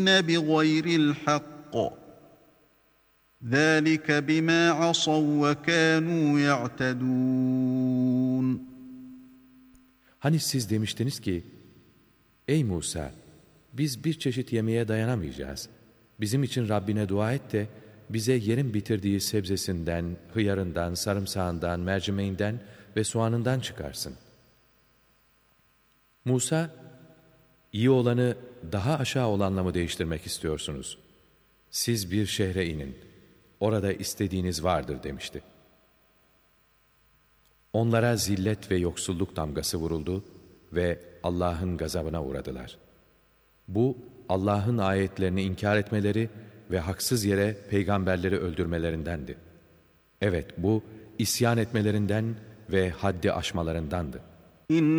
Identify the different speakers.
Speaker 1: بِغَيْرِ الْحَقِّ ذَٰلِكَ بِمَا عَصَوْا وَكَانُوا يَعْتَدُونَ.
Speaker 2: Hani siz demiştiniz ki, ey Musa, biz bir çeşit yemeğe dayanamayacağız. Bizim için Rabbine dua et de bize yerin bitirdiği sebzesinden, hıyarından, sarımsağından, mercimeğinden ve soğanından çıkarsın. Musa, iyi olanı daha aşağı olanla mı değiştirmek istiyorsunuz? Siz bir şehre inin, orada istediğiniz vardır demişti. Onlara zillet ve yoksulluk damgası vuruldu ve Allah'ın gazabına uğradılar. Bu, Allah'ın ayetlerini inkar etmeleri ve haksız yere peygamberleri öldürmelerindendi. Evet, bu isyan etmelerinden ve haddi aşmalarındandı.